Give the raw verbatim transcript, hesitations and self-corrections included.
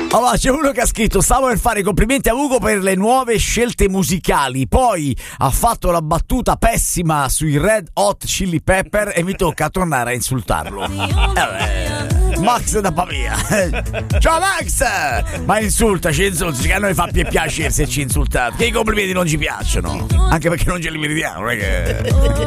Allora, c'è uno che ha scritto: stavo per fare i complimenti a Ugo per le nuove scelte musicali, poi ha fatto la battuta pessima sui Red Hot Chili Pepper e mi tocca tornare a insultarlo. Eh, Max da Pavia. Ciao Max! Ma insultaci, insultaci, che a noi fa più piacere se ci insultate, che i complimenti non ci piacciono, anche perché non ce li meritiamo, non è che